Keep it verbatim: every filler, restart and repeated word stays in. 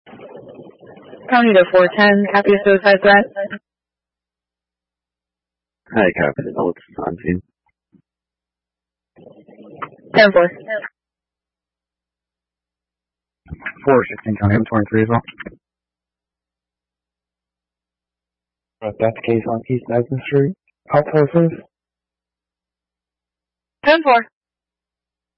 County to four ten, copy a suicide threat. Hi, copy. Oh, it's on scene. ten four. four sixteen County M twenty-three as well. But that's the case on East Madison Street. Out forces. ten four.